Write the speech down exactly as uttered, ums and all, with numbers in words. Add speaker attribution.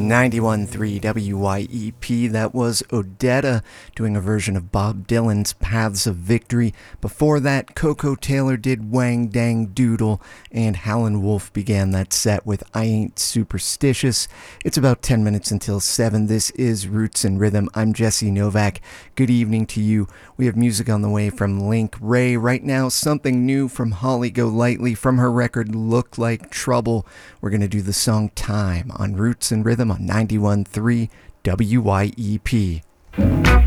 Speaker 1: ninety-one point three W Y E P. That was Odetta doing a version of Bob Dylan's Paths of Victory. Before that, Coco Taylor did Wang Dang Doodle, and Howlin' Wolf began that set with I Ain't Superstitious. It's about ten minutes until seven. This is Roots and Rhythm. I'm Jesse Novak. Good evening to you. We have music on the way from Link Wray. Right now, something new from Holly Golightly from her record Look Like Trouble. We're going to do the song Time on Roots and Rhythm on ninety-one point three W Y E P.